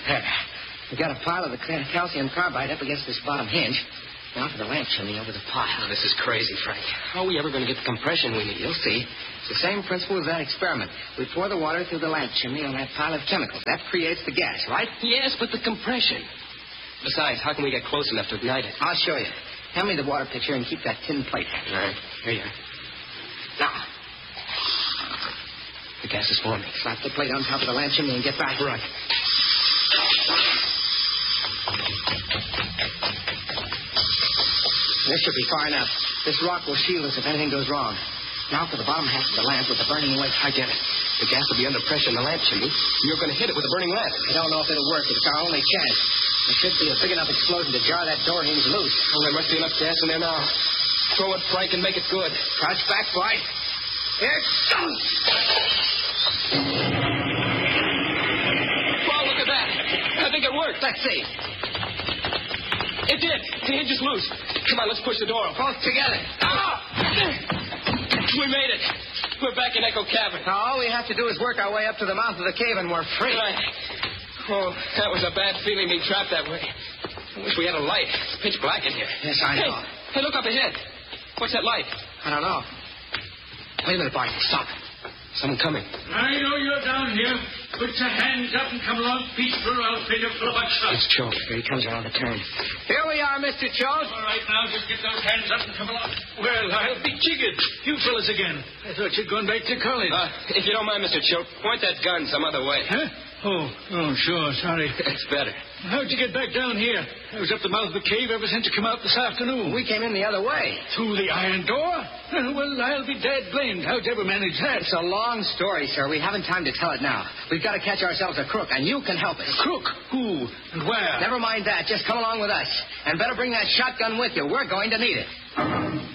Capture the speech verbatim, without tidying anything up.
There. We got a pile of the calcium carbide up against this bottom hinge. Now for the lamp chimney over the pile. Oh, this is crazy, Frank. How are we ever going to get the compression we need? You'll see. It's the same principle as that experiment. We pour the water through the lamp chimney on that pile of chemicals. That creates the gas, right? Yes, but the compression. Besides, how can we get close enough to ignite it? I'll show you. Hand me the water pitcher and keep that tin plate. All right. Here you are. Now. The gas is forming. Slap the plate on top of the lamp chimney and get back. Right. This should be far enough. This rock will shield us if anything goes wrong. Now for the bottom half of the lamp with the burning wick. I get it. The gas will be under pressure in the lamp chimney. You're going to hit it with a burning lamp. I don't know if it'll work. It's our only chance. There should be a big enough explosion to jar that door hinge loose. Oh, there must be enough gas in there now. Throw it, Frank, and make it good. Crouch back, boy. Here it goes. Well, look at that. I think it worked. Let's see. It did. The hinge is loose. Come on, let's push the door open. Both together. Ah! We made it. We're back in Echo Cabin. Now, all we have to do is work our way up to the mouth of the cave and we're free. Right. Oh, that was a bad feeling being trapped that way. I wish we had a light. It's pitch black in here. Yes, I know. Hey, hey, look up ahead. What's that light? I don't know. Wait a minute, Bart. Stop. Someone coming. I know you're down here. Put your hands up and come along peaceful, or I'll fit you full of buckshot. It's Choke. Here he comes around the turn. Here we are, Mister Choke. All right, now, just get those hands up and come along. Well, I'll be jiggered. You fellas again. I thought you'd gone back to college. Uh, if you don't mind, Mister Choke, point that gun some other way. Huh? Oh, oh, sure, sorry. It's better. How'd you get back down here? I was up the mouth of the cave ever since you come out this afternoon. We came in the other way. Through the iron door? Well, I'll be dead blamed. How'd you ever manage that? It's a long story, sir. We haven't time to tell it now. We've got to catch ourselves a crook, and you can help us. A crook? Who? And where? Never mind that. Just come along with us. And better bring that shotgun with you. We're going to need it.